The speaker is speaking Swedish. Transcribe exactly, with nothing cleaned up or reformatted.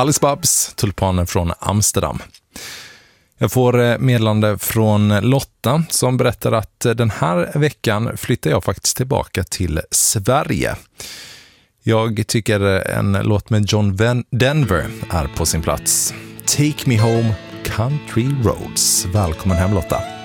Alice Babs, Tulpanen från Amsterdam. Jag får meddelande från Lotta som berättar att den här veckan flyttar jag faktiskt tillbaka till Sverige. Jag tycker en låt med John Van Denver är på sin plats. Take Me Home, Country Roads. Välkommen hem, Lotta.